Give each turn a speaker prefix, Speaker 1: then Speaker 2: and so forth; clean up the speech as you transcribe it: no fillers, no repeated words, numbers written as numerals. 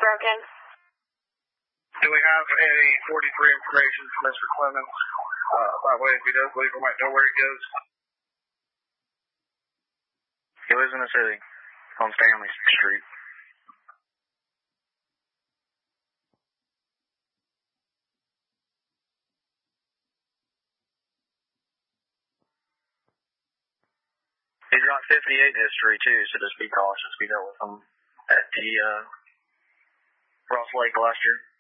Speaker 1: broken.
Speaker 2: Do we have any 43 information from Mr. Clemens? That way, if he does leave, we might know where he goes.
Speaker 3: He lives in the city, on Stanley Street. He's got 58 history, too, so just be cautious. We dealt with him at the Ross Lake last year.